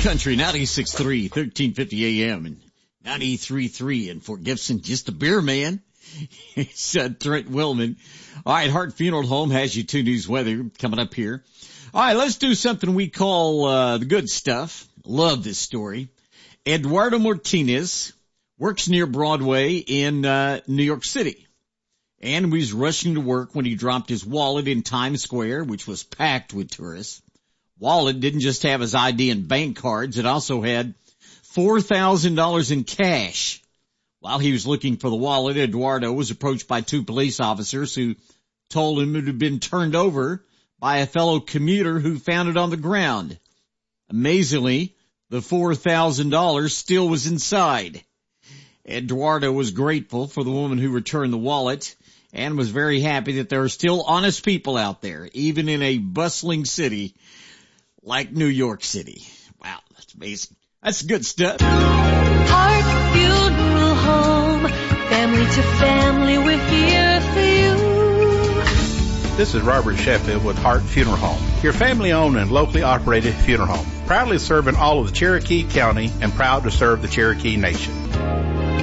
Country 96.3, 1350 AM and 93.3 in Fort Gibson. Just a beer man, said Trent Willman. All right, Hart Funeral Home has you 2 News weather coming up here. All right, let's do something we call the good stuff. Love this story. Eduardo Martinez works near Broadway in New York City, and was rushing to work when he dropped his wallet in Times Square, which was packed with tourists. Wallet didn't just have his ID and bank cards. It also had $4,000 in cash. While he was looking for the wallet, Eduardo was approached by 2 police officers who told him it had been turned over by a fellow commuter who found it on the ground. Amazingly, the $4,000 still was inside. Eduardo was grateful for the woman who returned the wallet and was very happy that there are still honest people out there, even in a bustling city like New York City. Wow, that's amazing. That's good stuff. Hart Funeral Home, family to family, we're here for you. This is Robert Sheffield with Hart Funeral Home, your family-owned and locally operated funeral home, proudly serving all of the Cherokee County and proud to serve the Cherokee Nation.